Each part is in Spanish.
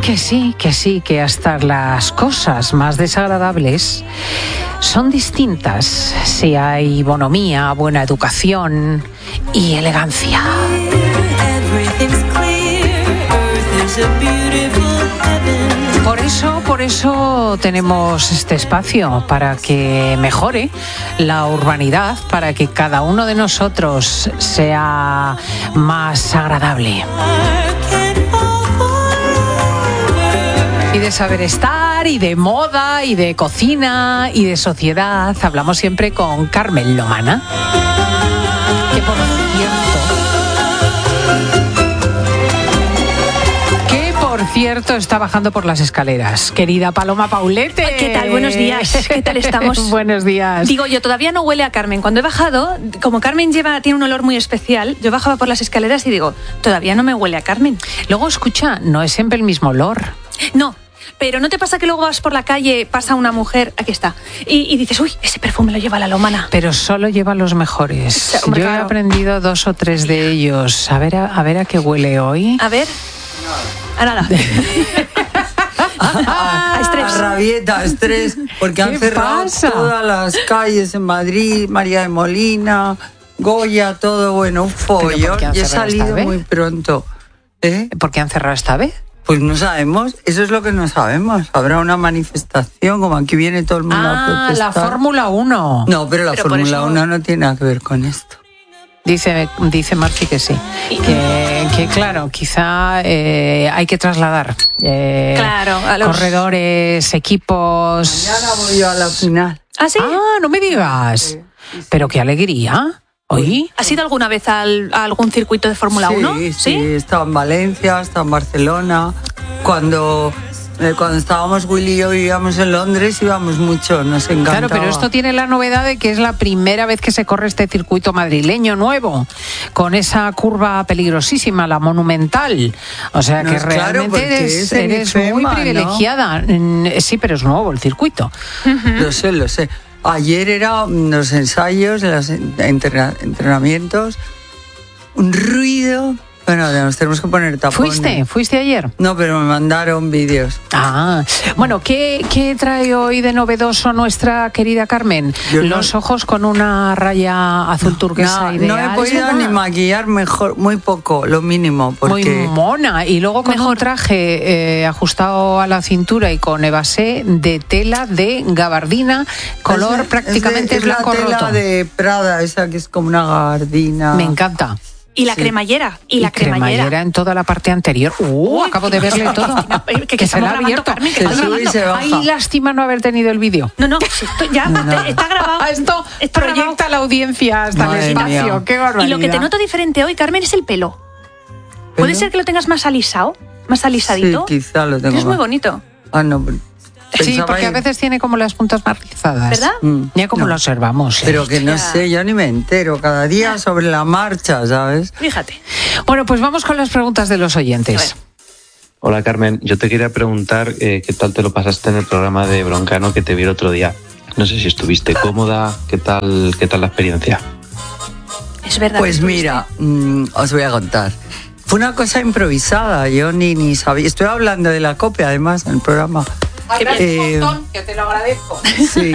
que hasta las cosas más desagradables son distintas si hay bonomía, buena educación y elegancia. Por eso tenemos este espacio, para que mejore la urbanidad, para que cada uno de nosotros sea más agradable. Y de saber estar, y de moda, y de cocina, y de sociedad. Hablamos siempre con Carmen Lomana, que por cierto está bajando por las escaleras. Querida Paloma Paulete. ¿Qué tal? Buenos días. ¿Qué tal estamos? Buenos días. Digo, yo todavía no huele a Carmen. Cuando he bajado, como Carmen tiene un olor muy especial, yo bajaba por las escaleras y digo, todavía no me huele a Carmen. Luego, escucha, no es siempre el mismo olor. No. Pero ¿no te pasa que luego vas por la calle, pasa una mujer, aquí está, y dices, uy, ese perfume lo lleva la Lomana? Pero solo lleva los mejores. Hombre, yo he aprendido 2 o 3 de ellos. A ver a qué huele hoy. A ver. A nada. A rabieta, a estrés, porque han cerrado todas las calles en Madrid, María de Molina, Goya, todo, bueno, un follón. Y he salido muy pronto. ¿Por qué han cerrado esta vez? Pues no sabemos, eso es lo que no sabemos. Habrá una manifestación, como aquí viene todo el mundo a protestar. La Fórmula 1. No, pero la Fórmula 1 no tiene nada que ver con esto. Dice Marci que sí, que claro, quizá hay que trasladar a los corredores, equipos. Mañana voy yo a la final. ¿Ah, sí? Ah, no me digas. Sí. Pero qué alegría. ¿Oí? ¿Has ido alguna vez a algún circuito de Fórmula 1? Sí, he estado en Valencia, he estado en Barcelona. Cuando estábamos Willy y yo vivíamos en Londres, íbamos mucho, nos encantaba. Claro, pero esto tiene la novedad de que es la primera vez que se corre este circuito madrileño nuevo, con esa curva peligrosísima, la Monumental. O sea que realmente eres muy privilegiada. ¿No? Sí, pero es nuevo el circuito. Lo sé. Ayer eran los ensayos, los entrenamientos, un ruido. Bueno, nos tenemos que poner tapones. ¿Fuiste ayer? No, pero me mandaron vídeos. Bueno, ¿qué trae hoy de novedoso nuestra querida Carmen? Los ojos con una raya azul turquesa ideal. No he podido ni maquillar mejor, muy poco, lo mínimo. Porque... Muy mona. Y luego con un traje ajustado a la cintura y con evasé de tela de gabardina, color prácticamente blanco roto. Es la tela de Prada, esa que es como una gabardina. Me encanta. Y la cremallera. Y la cremallera en toda la parte anterior. Acabo de verle todo. que se la ha abierto. Ay, lástima no haber tenido el vídeo. No, está grabado. Esto proyecta a la audiencia hasta el espacio. Mía. Qué barbaridad. Y lo que te noto diferente hoy, Carmen, es el pelo. ¿Puede ser que lo tengas más alisado? ¿Más alisadito? Sí, quizá lo tengo. Es muy bonito. No, sí, porque a veces tiene como las puntas más rizadas. ¿Verdad? Ya como lo observamos. Pero que no sé, yo ni me entero. Cada día sobre la marcha, ¿sabes? Fíjate. Bueno, pues vamos con las preguntas de los oyentes. Hola, Carmen. Yo te quería preguntar qué tal te lo pasaste en el programa de Broncano que te vi el otro día. No sé si estuviste cómoda. ¿Qué tal la experiencia? Es verdad. Pues mira, os voy a contar. Fue una cosa improvisada. Yo ni sabía. Estoy hablando de la copia, además, en el programa. Agradezco un montón, que te lo agradezco. Sí.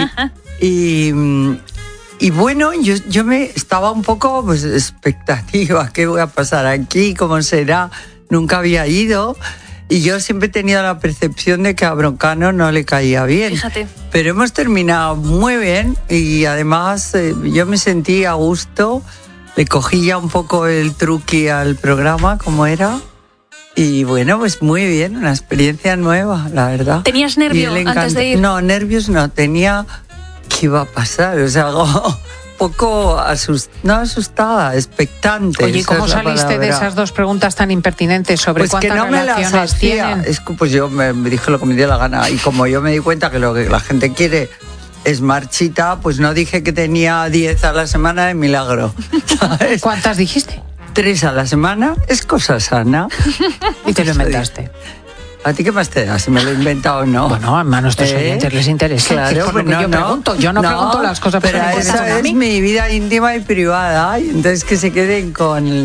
Y bueno, yo me estaba un poco expectativa. ¿Qué voy a pasar aquí? ¿Cómo será? Nunca había ido. Y yo siempre he tenido la percepción de que a Broncano no le caía bien. Fíjate. Pero hemos terminado muy bien y además yo me sentí a gusto. Le cogí ya un poco el truqui al programa, como era. Y bueno, pues muy bien, una experiencia nueva, la verdad. ¿Tenías nervios antes de ir? No, nervios no, tenía... ¿Qué iba a pasar? O sea, algo poco asustada, expectante. Oye, ¿cómo saliste de esas 2 preguntas tan impertinentes sobre cuántas relaciones tienen? Pues yo me dije lo que me dio la gana. Y como yo me di cuenta que lo que la gente quiere es marchita, pues no dije que tenía 10 a la semana de milagro, ¿sabes? ¿Cuántas dijiste? 3 a la semana, es cosa sana. Y te lo inventaste. ¿A ti qué más te da? Si me lo he inventado o no. Bueno, a nuestros oyentes les interesa. Claro, pues yo pregunto. Yo no pregunto las cosas. Pero esa es mi vida íntima y privada. Y entonces que se queden con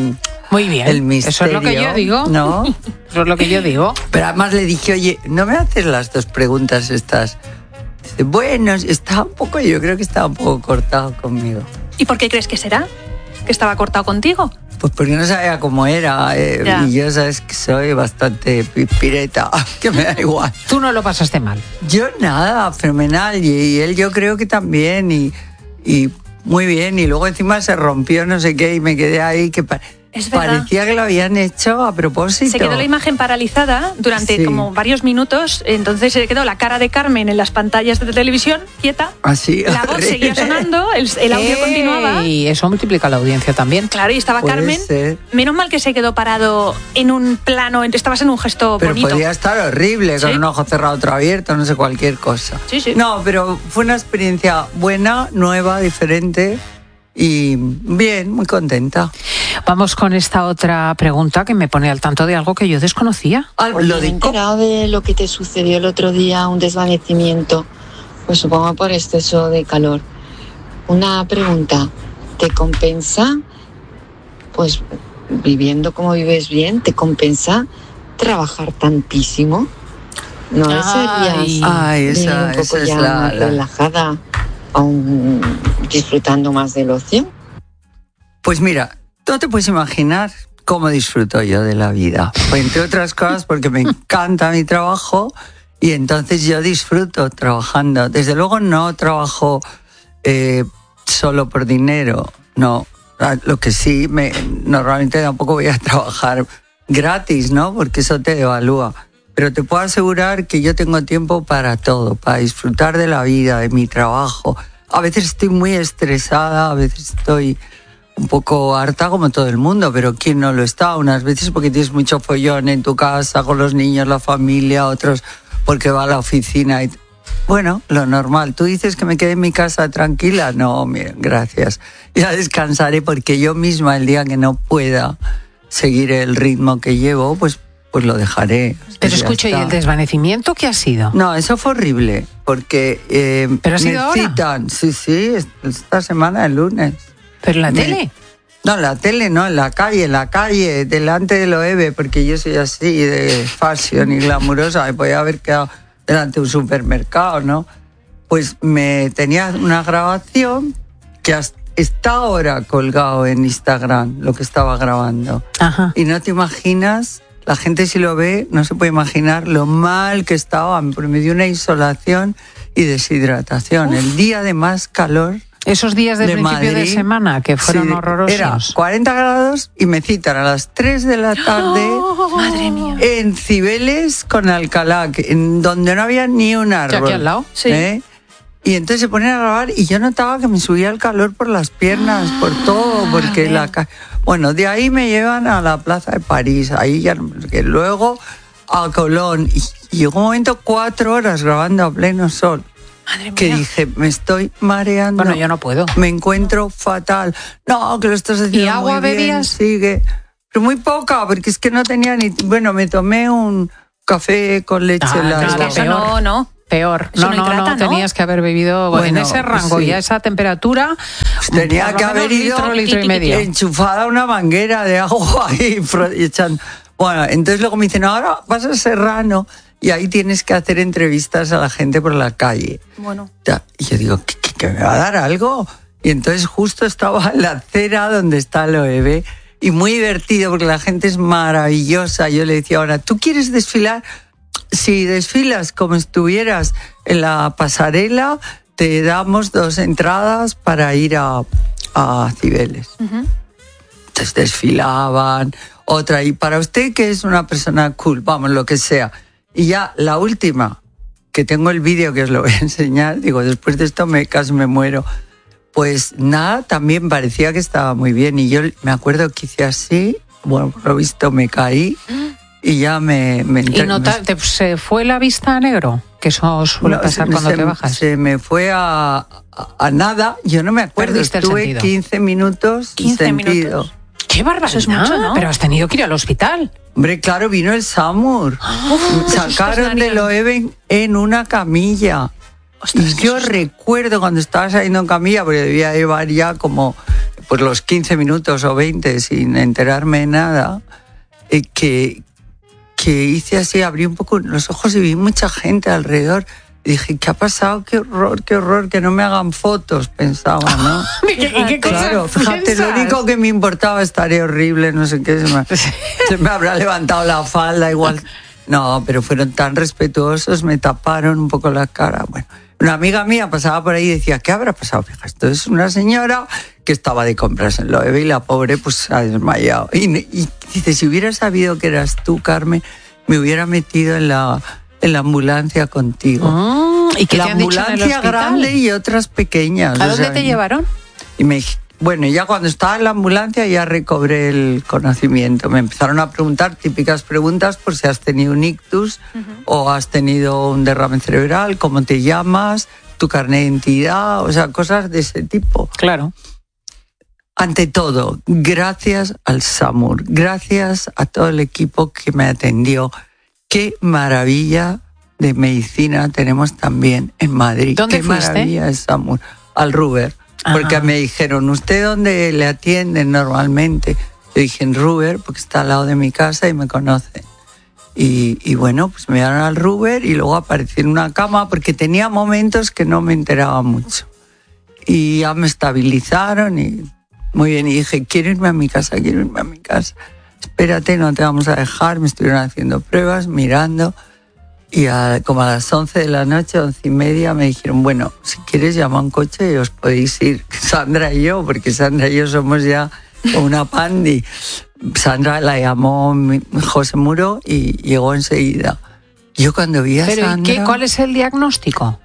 Muy bien. El misterio. Eso es lo que yo digo. ¿No? Eso es lo que yo digo. Pero además le dije, oye, ¿no me haces las dos preguntas estas? Dice, bueno, yo creo que estaba un poco cortado conmigo. ¿Y por qué crees que será? ¿Que estaba cortado contigo? Pues porque no sabía cómo era. Y yo sabes que soy bastante pireta, que me da igual. Tú no lo pasaste mal. Yo nada, fenomenal. Y él yo creo que también. Y muy bien. Y luego encima se rompió no sé qué y me quedé ahí que... Es verdad. Parecía que lo habían hecho a propósito. Se quedó la imagen paralizada durante como varios minutos, entonces se quedó la cara de Carmen en las pantallas de televisión, quieta. Así, la voz seguía sonando, el audio continuaba. Y eso multiplica la audiencia también. Claro, y estaba Puede Carmen. ser. Menos mal que se quedó parado en un plano, estabas en un gesto pero bonito. Podía estar horrible, con ¿Sí? un ojo cerrado, otro abierto, no sé, cualquier cosa. Sí, sí. No, pero fue una experiencia buena, nueva, diferente. Y bien, muy contenta. Vamos con esta otra pregunta que me pone al tanto de algo que yo desconocía. Lo Me he enterado de lo que te sucedió el otro día, un desvanecimiento, pues supongo por exceso de calor. Una pregunta, ¿te compensa, pues viviendo como vives bien, te compensa trabajar tantísimo? ¿No serías un poco ya relajada, aún disfrutando más del ocio? Pues mira, no te puedes imaginar cómo disfruto yo de la vida. Pues entre otras cosas porque me encanta mi trabajo y entonces yo disfruto trabajando. Desde luego no trabajo solo por dinero, no. Lo que sí, normalmente tampoco voy a trabajar gratis, ¿no? Porque eso te devalúa. Pero te puedo asegurar que yo tengo tiempo para todo, para disfrutar de la vida, de mi trabajo. A veces estoy muy estresada, a veces estoy un poco harta como todo el mundo, pero ¿quién no lo está? Unas veces porque tienes mucho follón en tu casa, con los niños, la familia, otros porque va a la oficina. Bueno, lo normal. ¿Tú dices que me quede en mi casa tranquila? No, mira, gracias. Ya descansaré porque yo misma el día que no pueda seguir el ritmo que llevo, pues lo dejaré. Pero escucho, ¿y el desvanecimiento qué ha sido? No, eso fue horrible, porque ¿Pero ha sido me citan, sí, esta semana, el lunes. ¿Pero en la tele? No, en la tele no, en la calle, delante de Loewe, porque yo soy así de fashion y glamurosa, me podía haber quedado delante de un supermercado, ¿no? Pues me tenía una grabación que está ahora colgado en Instagram, lo que estaba grabando. Ajá. Y no te imaginas... La gente si lo ve no se puede imaginar lo mal que estaba, porque me dio una insolación y deshidratación. El día de más calor. Esos días de principio Madrid, de semana que fueron horrorosos. Era 40 grados y me citan a las 3 de la tarde Madre mía. en Cibeles con Alcalá, en donde no había ni un árbol. ¿Aquí al lado? Sí. Y entonces se ponen a grabar y yo notaba que me subía el calor por las piernas, por todo, porque bueno, de ahí me llevan a la Plaza de París, ahí ya, que luego a Colón. Y llegó un momento 4 horas grabando a pleno sol. Madre mía. Que dije, me estoy mareando. Bueno, yo no puedo. Me encuentro fatal. No, que lo estás haciendo ¿Y agua muy bien, bebías? sigue. Pero muy poca, porque es que no tenía ni... Bueno, me tomé un café con leche nada, Es que eso peor. no. Peor. Eso No, no hidrata, ¿no? tenías que haber bebido en Bueno, ese rango sí. y a esa temperatura. Tenía por lo que haber menos ido litro y medio. enchufada una manguera de agua y echando. Bueno, entonces luego me dicen, ahora vas a Serrano y ahí tienes que hacer entrevistas a la gente por la calle. Bueno. Y yo digo, ¿que me va a dar algo? Y entonces justo estaba en la acera donde está Loewe y muy divertido porque la gente es maravillosa. Yo le decía, ahora, ¿tú quieres desfilar? Si desfilas como estuvieras en la pasarela, te damos 2 entradas para ir a Cibeles. Uh-huh. Entonces desfilaban, otra, y para usted que es una persona cool, vamos, lo que sea. Y ya la última, que tengo el vídeo que os lo voy a enseñar, digo, después de esto casi me muero. Pues nada, también parecía que estaba muy bien. Y yo me acuerdo que hice así, bueno, por lo visto me caí. Y ya me ¿Y se fue la vista a negro? Que eso suele pasar cuando te bajas. Se me fue a nada, yo no me acuerdo. Perdiste el Estuve sentido. 15 minutos 15 sin sentido. minutos. ¡Qué barbaridad! Eso es mucho, ¿no? Pero has tenido que ir al hospital. Hombre, claro, vino el SAMUR. Sacaron de Loewe en una camilla. Ostras, y yo recuerdo cuando estaba saliendo en camilla, porque debía llevar ya como por los 15 minutos o 20 sin enterarme de nada, que hice así, abrí un poco los ojos y vi mucha gente alrededor. Y dije, ¿qué ha pasado? Qué horror, que no me hagan fotos, pensaba, ¿no? ¿Qué claro, fíjate, lo único que me importaba, estaré horrible, no sé qué, se me habrá levantado la falda, igual. No, pero fueron tan respetuosos, me taparon un poco la cara. Bueno, una amiga mía pasaba por ahí y decía, ¿qué habrá pasado? Fíjate, esto es una señora que estaba de compras en Loewe y la pobre pues se ha desmayado. Y dice, si hubiera sabido que eras tú, Carmen, me hubiera metido en la ambulancia contigo. ¿Y qué la te han dicho en el ambulancia hospital? grande y otras pequeñas. ¿A dónde te llevaron? Y bueno, ya cuando estaba en la ambulancia ya recobré el conocimiento. Me empezaron a preguntar típicas preguntas por si has tenido un ictus o has tenido un derrame cerebral, cómo te llamas, tu carnet de identidad, o sea, cosas de ese tipo. Claro. Ante todo, gracias al SAMUR, gracias a todo el equipo que me atendió. Qué maravilla de medicina tenemos también en Madrid. ¿Dónde fuiste? Qué maravilla es SAMUR. Al Ruber. Porque me dijeron, ¿usted dónde le atienden normalmente? Yo dije, en Ruber, porque está al lado de mi casa y me conocen. Y bueno, pues me llevaron al Ruber y luego aparecí en una cama porque tenía momentos que no me enteraba mucho. Y ya me estabilizaron y muy bien. Y dije, quiero irme a mi casa. Espérate, no te vamos a dejar. Me estuvieron haciendo pruebas, mirando. Y como a las 11 de la noche, 11:30, me dijeron, bueno, si quieres llama un coche y os podéis ir. Sandra y yo, porque Sandra y yo somos ya una pandi. Sandra la llamó José Muro y llegó enseguida. Yo cuando vi a Sandra... ¿Pero cuál es el diagnóstico?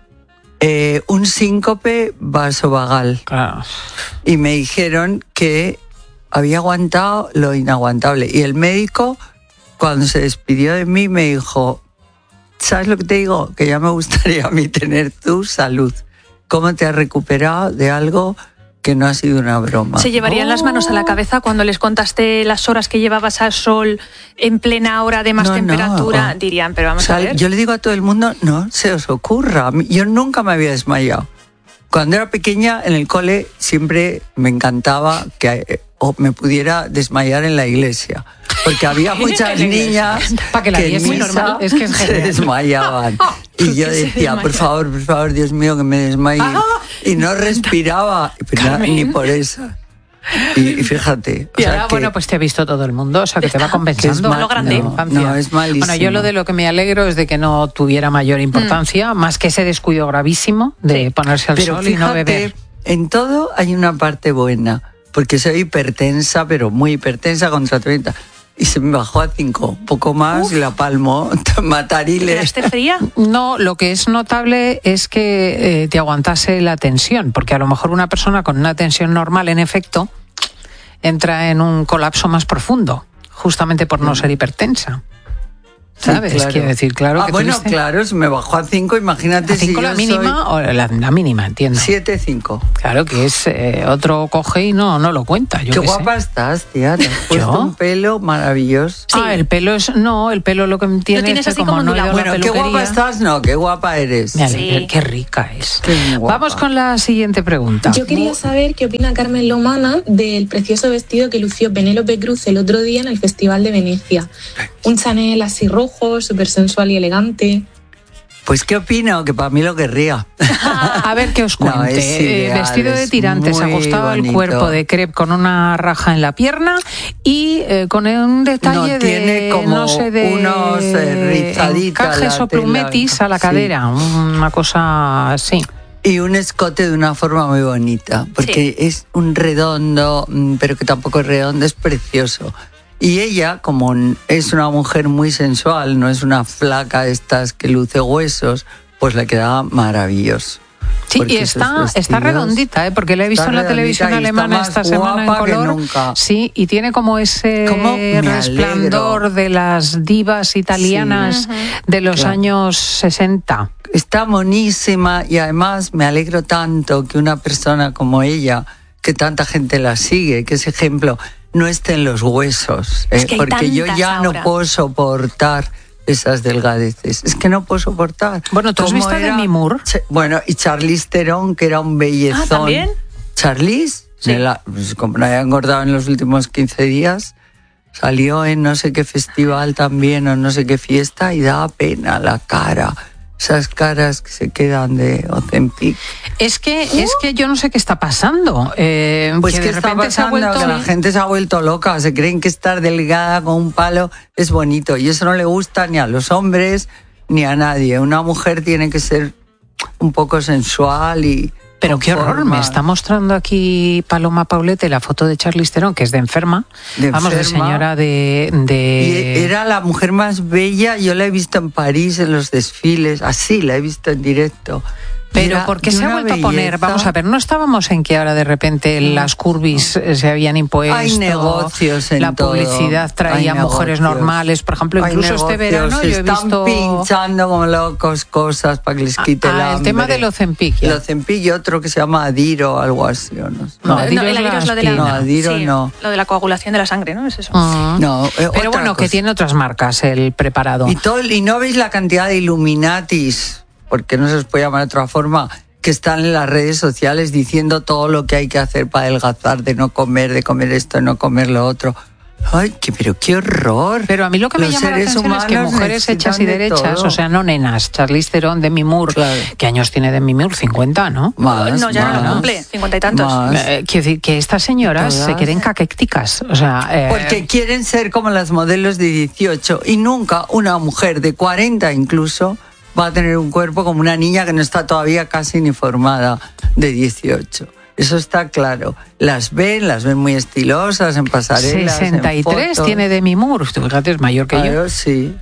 Un síncope vasovagal. Claro. Y me dijeron que había aguantado lo inaguantable. Y el médico, cuando se despidió de mí, me dijo... ¿Sabes lo que te digo? Que ya me gustaría a mí tener tu salud. ¿Cómo te has recuperado de algo que no ha sido una broma? Se llevarían las manos a la cabeza cuando les contaste las horas que llevabas al sol en plena hora de más temperatura. Dirían, pero vamos a ver. Yo le digo a todo el mundo, no se os ocurra. Yo nunca me había desmayado. Cuando era pequeña, en el cole, siempre me encantaba que me pudiera desmayar en la iglesia. Porque había muchas niñas que en misa se desmayaban. Y yo decía, por favor, Dios mío, que me desmaye. Y no respiraba, pero ni por eso. Y fíjate. Y ahora, bueno, pues te ha visto todo el mundo, o sea, que te va compensando. Es lo grande. No, es malísimo. Bueno, yo lo de lo que me alegro es de que no tuviera mayor importancia, más que ese descuido gravísimo de ponerse al sol y no beber. En todo hay una parte buena, porque soy hipertensa, pero muy hipertensa, con tratamiento. Y se me bajó a 5, poco más, y la palmo, matariles. ¿Quedaste fría? No, lo que es notable es que te aguantase la tensión, porque a lo mejor una persona con una tensión normal, en efecto, entra en un colapso más profundo, justamente por no ser hipertensa. ¿Sabes? Sí, claro. Quiero decir, claro que bueno, tuviste... claro, si me bajó a 5, imagínate. ¿A 5 la mínima o la mínima, entiendo? 7,5. Claro, que es otro coge y no lo cuenta. Qué guapa estás, tía. Te has puesto un pelo maravilloso. Sí. El pelo es... No, el pelo lo que tiene lo tienes es así como como no he ido a la bueno, qué guapa estás, no, qué guapa eres. Sí. Qué rica es. Qué guapa. Vamos con la siguiente pregunta. Yo quería saber qué opina Carmen Lomana del precioso vestido que lució Penélope Cruz el otro día en el Festival de Venecia. Un Chanel así rojo, súper sensual y elegante. Pues qué opino, que para mí lo querría. A ver qué os cuente. No, es ideal, vestido de tirantes, ajustado el cuerpo de crepe con una raja en la pierna y con un detalle tiene como no sé, de unos rizaditas encajes o plumetis a la cadera, una cosa así. Y un escote de una forma muy bonita, porque es un redondo, pero que tampoco es redondo, es precioso. Y ella, como es una mujer muy sensual, no es una flaca de estas que luce huesos, pues le quedaba maravilloso. Sí, y está redondita, porque la he visto en la televisión alemana esta semana en color. Sí, y tiene como ese resplandor de las divas italianas de los años 60. Está monísima y además me alegro tanto que una persona como ella, que tanta gente la sigue, que es ejemplo, no esté en los huesos. Es que porque yo ya ahora no puedo soportar esas delgadeces. Es que no puedo soportar. Bueno, ¿tú has visto a Demi Moore? Bueno, y Charlize Theron, que era un bellezón. ¿También? ¿Charlize? Sí. Pues como no había engordado en los últimos 15 días, salió en no sé qué festival también o no sé qué fiesta y daba pena la cara. Esas caras que se quedan de Ozempic. Es que yo no sé qué está pasando. Pues que que de está repente pasando, que la gente se ha vuelto loca. Se creen que estar delgada con un palo es bonito. Y eso no le gusta ni a los hombres ni a nadie. Una mujer tiene que ser un poco sensual y... Pero qué horror, me está mostrando aquí Paloma Paulete la foto de Charlize Theron, que es de enferma. Vamos, de señora de... Y era la mujer más bella, yo la he visto en París en los desfiles, así la he visto en directo. Pero ¿por qué se ha vuelto a poner? Vamos a ver, ¿no estábamos en que ahora de repente las curvis se habían impuesto? Hay negocios en la publicidad todo. traía mujeres normales, por ejemplo, incluso este verano yo he visto... Están pinchando como locos cosas para que les quite el hambre. El tema del Ozempic. El Ozempic y otro que se llama Adiro o algo así, ¿o no? No, Adiro es lo de la... No, Adiro sí, no. Lo de la coagulación de la sangre, ¿no? Es eso. No, pero bueno, que tiene otras marcas el preparado. Y no veis la cantidad de Illuminatis, porque no se os puede llamar de otra forma, que están en las redes sociales diciendo todo lo que hay que hacer para adelgazar, de comer esto, de no comer lo otro. Ay, pero qué horror. Pero a mí lo que me llama la atención es que mujeres hechas y derechas, o sea, no nenas, Charlize Theron, Demi Moore, claro. ¿Qué años tiene Demi Moore? 50, ¿no? No, ya no cumple, 50 y tantos. Quiero decir que estas señoras se queden caquécticas, o sea... Porque quieren ser como las modelos de 18 y nunca una mujer de 40 incluso va a tener un cuerpo como una niña que no está todavía casi ni formada de 18. Eso está claro. Las ven muy estilosas en pasarelas, 63 en tiene Demi Moore. Fíjate, es mayor que yo. Sí.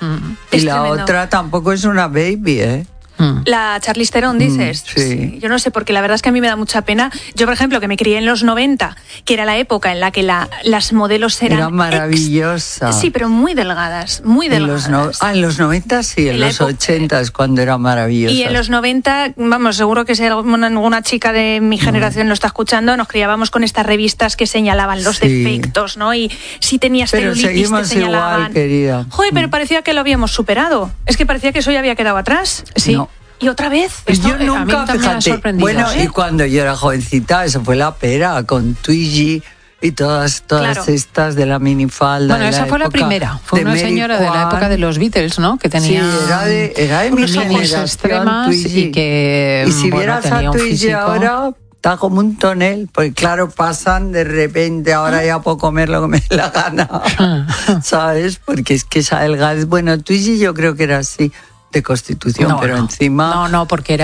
Y la otra tampoco es una baby, ¿eh? La Charlize Theron, dices. Sí. Yo no sé, porque la verdad es que a mí me da mucha pena. Yo, por ejemplo, que me crié en los 90, que era la época en la que las modelos eran maravillosas. Sí, pero muy delgadas, muy delgadas. En los 90 sí, en los 80 es cuando era maravillosa. Y en los 90, vamos, seguro que si alguna chica de mi generación lo está escuchando, nos criábamos con estas revistas que señalaban los defectos, ¿no? Y si tenías celulitis te señalaban. Igual, querida. Joder, pero parecía que lo habíamos superado. Es que parecía que eso ya había quedado atrás. Sí. No. ¿Y otra vez? Yo nunca, fíjate, bueno, y cuando yo era jovencita, eso fue la pera, con Twiggy y todas claro. estas de la minifalda. Bueno, esa fue la primera, fue una señora de la época de los Beatles, ¿no? Que tenía era de mi generación, extremas Twiggy. Y que, y si vieras a Twiggy ahora, está como un tonel, porque claro, pasan de repente, ahora ya puedo comer lo que me dé la gana, ¿sabes? Porque es que esa delgada, bueno, Twiggy yo creo que era así, de constitución, pero encima... No, porque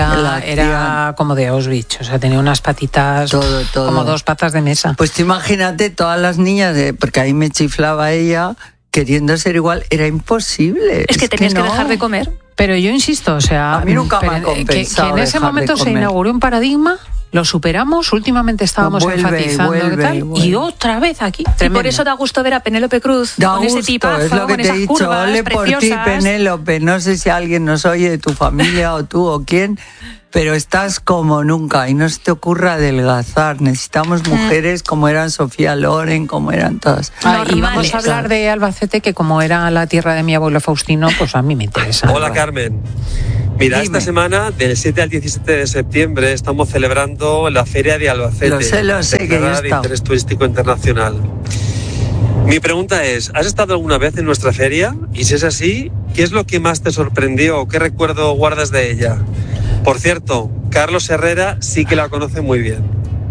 era como de Auschwitz, o sea, tenía unas patitas, todo. Como 2 patas de mesa. Pues tú imagínate todas las niñas, porque ahí me chiflaba ella, queriendo ser igual, era imposible. Es que tenías que dejar de comer. Pero yo insisto, o sea... A mí nunca me ha compensado que en ese momento se inauguró un paradigma... Lo superamos, últimamente estábamos enfatizando y otra vez aquí. Y por eso da gusto ver a Penélope Cruz con ese tipazo, es lo que con te esas he dicho, curvas ole preciosas. Por ti, Penélope, no sé si alguien nos oye de tu familia o tú o quién, pero estás como nunca y no se te ocurra adelgazar. Necesitamos mujeres como eran Sofía Loren, como eran todas. Y vamos a hablar de Albacete, que como era la tierra de mi abuelo Faustino, pues a mí me interesa. Hola, Carmen. Mira, esta semana, del 7 al 17 de septiembre, estamos celebrando la Feria de Albacete. Lo sé, que ya está. De interés turístico internacional. Mi pregunta es, ¿has estado alguna vez en nuestra feria? Y si es así, ¿qué es lo que más te sorprendió? ¿Qué recuerdo guardas de ella? Por cierto, Carlos Herrera sí que la conoce muy bien.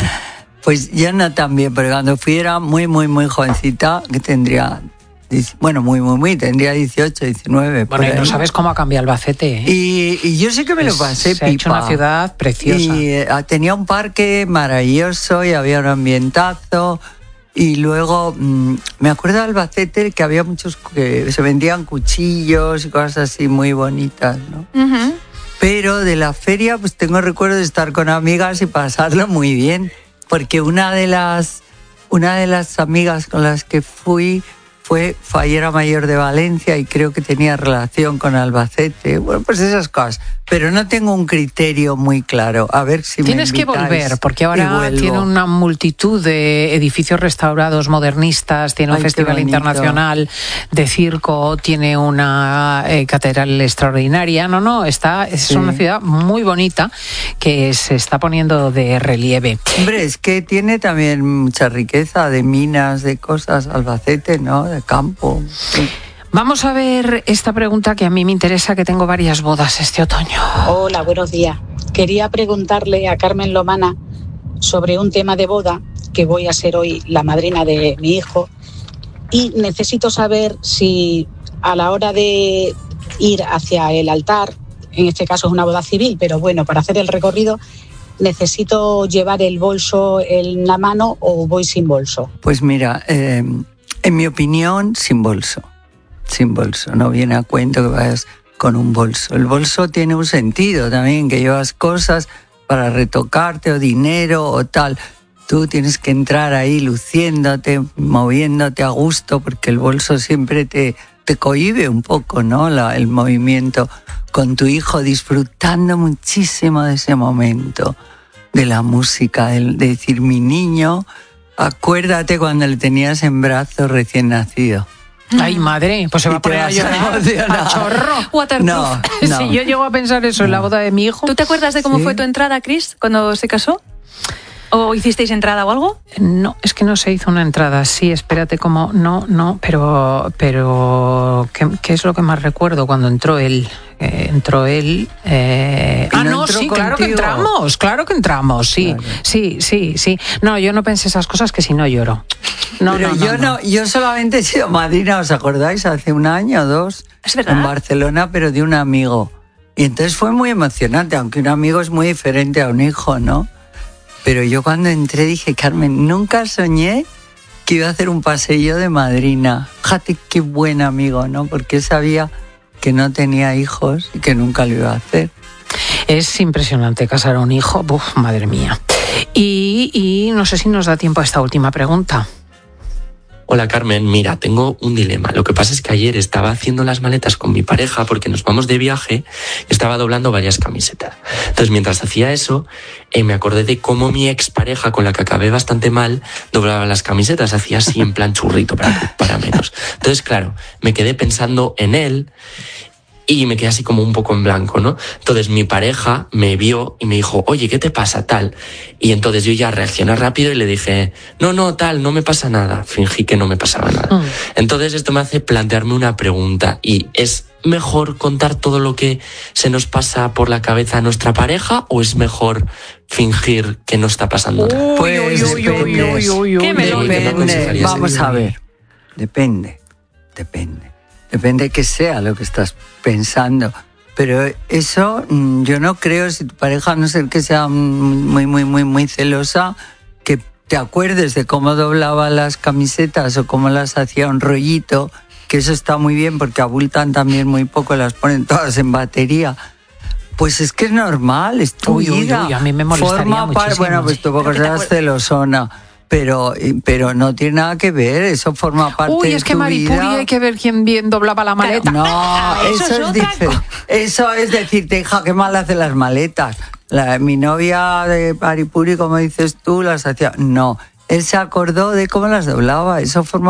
Pues yo no tan bien, pero cuando fui era muy jovencita, que tendría... Bueno, muy, tendría 18, 19. Bueno, y no sabes cómo ha cambiado Albacete, ¿eh? Y yo sé que me lo pasé, se ha hecho una ciudad preciosa. Y tenía un parque maravilloso y había un ambientazo. Y luego me acuerdo de Albacete que había muchos que se vendían cuchillos y cosas así muy bonitas, ¿no? Uh-huh. Pero de la feria pues tengo recuerdo de estar con amigas y pasarlo muy bien, porque una de las amigas con las que fue fallera mayor de Valencia y creo que tenía relación con Albacete. Bueno, pues esas cosas. pero no tengo un criterio muy claro. A ver si tienes que volver, porque ahora tiene una multitud de edificios restaurados modernistas, tiene un festival internacional de circo, tiene una catedral extraordinaria. Es una ciudad muy bonita que se está poniendo de relieve. Hombre, es que tiene también mucha riqueza de minas, de cosas, Albacete, ¿no? De campo. Sí. Vamos a ver esta pregunta que a mí me interesa, que tengo varias bodas este otoño. Hola, buenos días. Quería preguntarle a Carmen Lomana sobre un tema de boda, que voy a ser hoy la madrina de mi hijo, y necesito saber si a la hora de ir hacia el altar, en este caso es una boda civil, pero bueno, para hacer el recorrido, ¿necesito llevar el bolso en la mano o voy sin bolso? Pues mira, en mi opinión, sin bolso. Sin bolso, no viene a cuento que vayas con un bolso. El bolso tiene un sentido también, que llevas cosas para retocarte o dinero o tal. Tú tienes que entrar ahí luciéndote, moviéndote a gusto, porque el bolso siempre te cohíbe un poco, ¿no? El movimiento con tu hijo, disfrutando muchísimo de ese momento, de la música, de decir, mi niño, acuérdate cuando le tenías en brazos recién nacido. Ay, madre, pues se va a poner a llorar a chorro. Waterproof. No. Si yo llego a pensar eso en la boda de mi hijo. ¿Tú te acuerdas de cómo fue tu entrada, Cris, cuando se casó? ¿O hicisteis entrada o algo? No, es que no se hizo una entrada. Sí, espérate, como no, pero ¿qué es lo que más recuerdo cuando entró él? Sí, claro que entramos, sí. Claro. Sí. No, yo no pensé esas cosas, que si no lloro. Yo solamente he sido madrina, ¿os acordáis? Hace un año o dos, ¿es verdad? En Barcelona, pero de un amigo. Y entonces fue muy emocionante, aunque un amigo es muy diferente a un hijo, ¿no? Pero yo cuando entré dije, Carmen, nunca soñé que iba a hacer un paseillo de madrina. Fíjate qué buen amigo, ¿no? Porque él sabía que no tenía hijos y que nunca lo iba a hacer. Es impresionante casar a un hijo, ¡uf, madre mía! Y no sé si nos da tiempo a esta última pregunta. Hola Carmen, mira, tengo un dilema. Lo que pasa es que ayer estaba haciendo las maletas con mi pareja porque nos vamos de viaje y estaba doblando varias camisetas. Entonces, mientras hacía eso, me acordé de cómo mi expareja, con la que acabé bastante mal, doblaba las camisetas, hacía así en plan churrito para menos. Entonces, claro, me quedé pensando en él y me quedé así como un poco en blanco, ¿no? Entonces mi pareja me vio y me dijo, oye, ¿qué te pasa, tal? Y entonces yo ya reaccioné rápido y le dije, no, tal, no me pasa nada. Fingí que no me pasaba nada. Entonces esto me hace plantearme una pregunta, y ¿es mejor contar todo lo que se nos pasa por la cabeza a nuestra pareja o es mejor fingir que no está pasando nada? Pues depende. Vamos a ver. Depende. Depende que sea lo que estás pensando. Pero eso, yo no creo, si tu pareja, a no ser que sea muy celosa, que te acuerdes de cómo doblaba las camisetas o cómo las hacía un rollito, que eso está muy bien porque abultan también muy poco, las ponen todas en batería. Pues es que es normal, es tu vida. A mí me molestaría muchísimo. Bueno, pues tú porque seas celosona. Pero no tiene nada que ver, eso forma parte de tu vida. Es que Maripuri hay que ver quién bien doblaba la maleta. No, eso es diferente. Eso es decirte, hija, qué mal hace las maletas. Mi novia de Maripuri, como dices tú, las hacía. No, él se acordó de cómo las doblaba, eso forma